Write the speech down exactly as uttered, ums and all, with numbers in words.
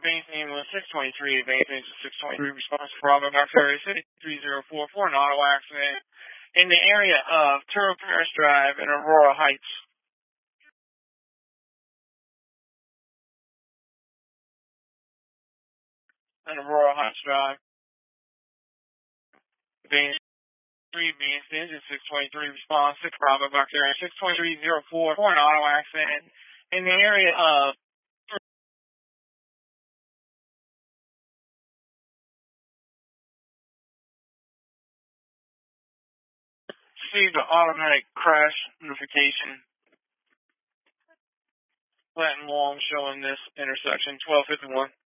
base name was six twenty-three, base name was six twenty-three, response to Bravo Box Area City three zero four four, an auto accident in the area of Turtle Paris Drive in Aurora Heights. In Aurora Heights Drive. Base three, base engine six twenty-three, response to Bravo Box Area six twenty-three zero four for an auto accident in the area of received an automatic crash notification. Flat and long showing this intersection twelve fifty-one.